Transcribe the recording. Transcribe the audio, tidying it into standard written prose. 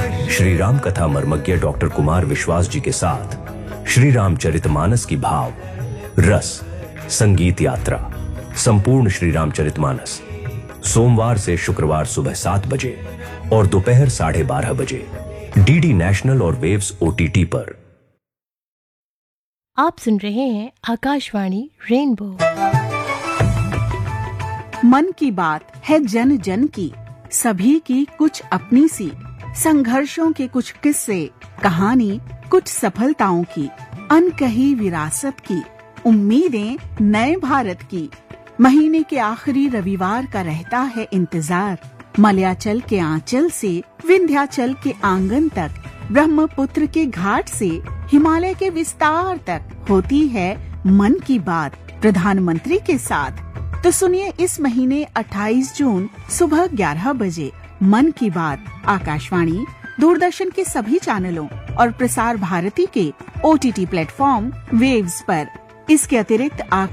श्री राम कथा मर्मज्ञ डॉक्टर कुमार विश्वास जी के साथ श्री रामचरितमानस की भाव रस संगीत यात्रा संपूर्ण श्री रामचरितमानस सोमवार से शुक्रवार सुबह 7 बजे और दोपहर 12:30 बजे डीडी नेशनल और वेव्स OTT पर। आप सुन रहे हैं आकाशवाणी रेनबो। मन की बात है जन जन की, सभी की कुछ अपनी सी, संघर्षों के कुछ किस्से, कहानी कुछ सफलताओं की, अनकही विरासत की, उम्मीदें नए भारत की। महीने के आखिरी रविवार का रहता है इंतजार, मलयाचल के आंचल से विंध्याचल के आंगन तक, ब्रह्मपुत्र के घाट से हिमालय के विस्तार तक होती है मन की बात प्रधानमंत्री के साथ। तो सुनिए इस महीने 28 जून सुबह 11 बजे मन की बात आकाशवाणी, दूरदर्शन के सभी चैनलों और प्रसार भारती के OTT प्लेटफॉर्म वेव्स पर। इसके अतिरिक्त